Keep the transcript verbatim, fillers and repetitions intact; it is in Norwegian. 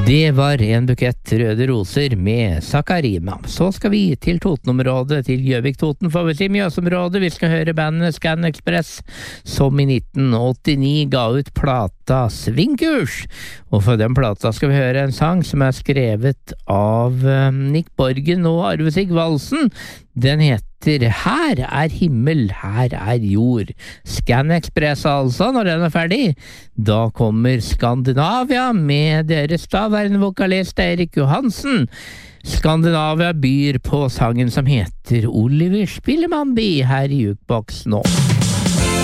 Det var en bukett røde roser med Sakarima. Så skal vi til Totenområdet, til Gjøvik-Toten, for vi til Mjøsområdet. Vi skal høre bandet Scan Express, som i nitten åttini ga ut plata Svingkurs. Og for den plata skal vi høre en sang som er skrevet av Nick Borgen og Arve Sigvaldsen. Den heter Her er himmel, her er jord. Scan Express altså, når den er ferdig. Da kommer Skandinavia med deres daværende vokalist Erik Johansen. Skandinavia byr på sangen som heter Oliver Spillemannby her i Jukebox nå.